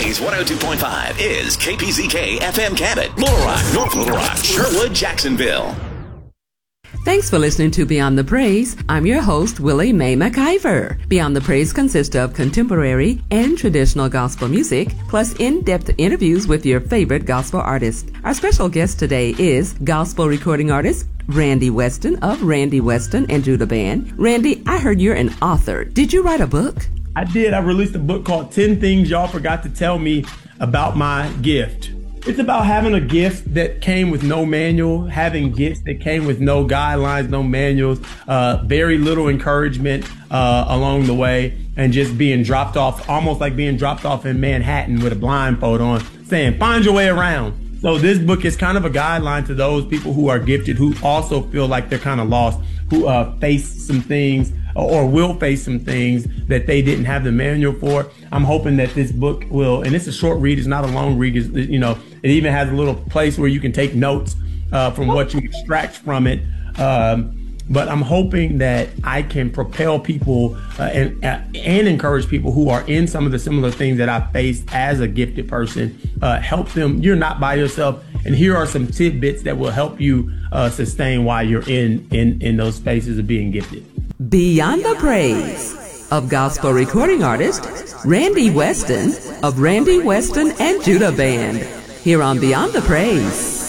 Praise 102.5 is KPZK FM Cabot, Little Rock, North Little Rock, Sherwood, Jacksonville. Thanks for listening to Beyond the Praise. I'm your host, Willie Mae McIver. Beyond the Praise consists of contemporary and traditional gospel music, plus in-depth interviews with your favorite gospel artists. Our special guest today is gospel recording artist Randy Weston of Randy Weston and Judah Band. Randy, I heard you're an author. Did you write a book? I did. I released a book called 10 Things Y'all Forgot to Tell Me About My Gift. It's about having a gift that came with no manual, having gifts that came with no guidelines, no manuals, very little encouragement along the way, and just being dropped off, almost like being dropped off in Manhattan with a blindfold on, saying, find your way around. So this book is kind of a guideline to those people who are gifted, who also feel like they're kind of lost, who face some things or will face some things that they didn't have the manual for. I'm hoping that this book will, and it's a short read, it's not a long read, it even has a little place where you can take notes from what you extract from it. But I'm hoping that I can propel people and encourage people who are in some of the similar things that I faced as a gifted person, help them. You're not by yourself. And here are some tidbits that will help you sustain while you're in those spaces of being gifted. Beyond the Praise of gospel recording artist Randy Weston of Randy Weston and Judah Band. Here on Beyond the Praise.